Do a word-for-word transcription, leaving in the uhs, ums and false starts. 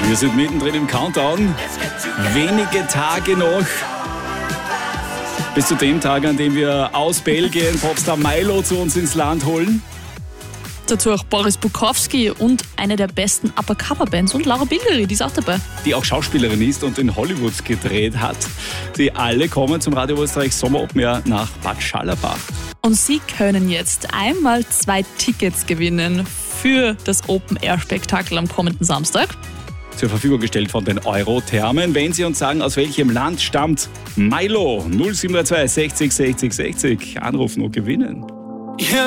Wir sind mittendrin im Countdown. Wenige Tage noch bis zu dem Tag, an dem wir aus Belgien Popstar Milo zu uns ins Land holen. Dazu auch Boris Bukowski und eine der besten Upper-Cover-Bands und Laura Bilgeri, die ist auch dabei. Die auch Schauspielerin ist und in Hollywood gedreht hat. Sie alle kommen zum Radio Österreich Sommer Open Air nach Bad Schallerbach. Und Sie können jetzt einmal zwei Tickets gewinnen für das Open-Air-Spektakel am kommenden Samstag. Zur Verfügung gestellt von den Euro-Thermen. Wenn Sie uns sagen, aus welchem Land stammt Milo, null sieben zwei sechzig sechzig sechzig, anrufen und gewinnen.